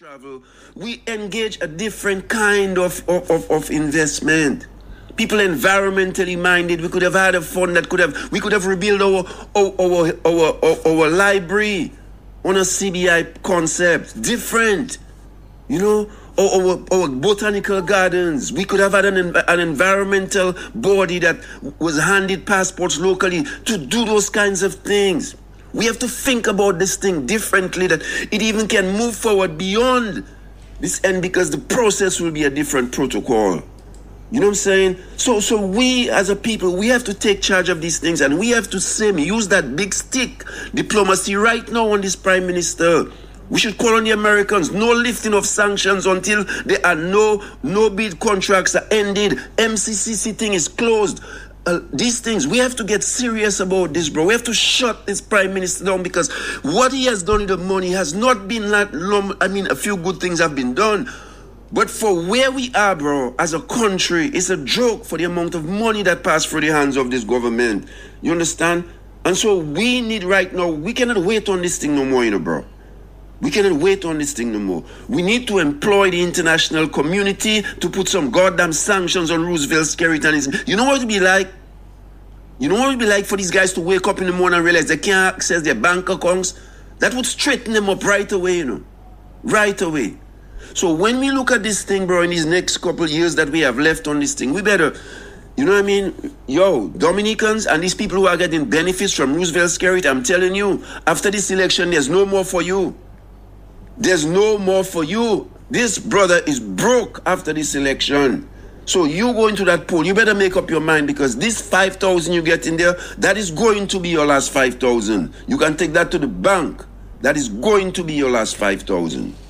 travel, we engage a different kind of investment. People environmentally minded. We could have had a fund that we could have rebuilt our library on a CBI concept, different, our botanical gardens. We could have had an environmental body that was handed passports locally to do those kinds of things. We have to think about this thing differently, that it even can move forward beyond this end, because the process will be a different protocol. You know what I'm saying? So we as a people, we have to take charge of these things, and we have to use that big stick diplomacy right now on this prime minister. We should call on the Americans, no lifting of sanctions until there are no bid contracts are ended. MCCC thing is closed. These things, we have to get serious about this, bro. We have to shut this prime minister down, because what he has done with the money has not been that long. I mean, a few good things have been done. But for where we are, bro, as a country, it's a joke for the amount of money that passed through the hands of this government. You understand? And so we need right now, we cannot wait on this thing no more, bro. We cannot wait on this thing no more. We need to employ the international community to put some goddamn sanctions on Roosevelt, Skerrit, and his... You know what it would be like? You know what it would be like for these guys to wake up in the morning and realize they can't access their bank accounts? That would straighten them up right away, Right away. So when we look at this thing, bro, in these next couple of years that we have left on this thing, we better... You know what I mean? Dominicans and these people who are getting benefits from Roosevelt, Skerrit, I'm telling you, after this election, there's no more for you. There's no more for you. This brother is broke after this election. So you go into that pool, you better make up your mind, because this 5,000 you get in there, that is going to be your last 5,000. You can take that to the bank. That is going to be your last 5,000.